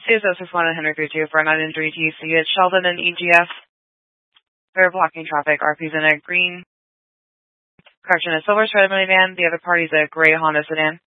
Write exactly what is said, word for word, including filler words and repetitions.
C S O six one Henry three two for a non-injury T C. It's Sheldon and E G F. They're blocking traffic. R P's in a green, correction, a silver Toyota minivan. The other party's a gray Honda sedan.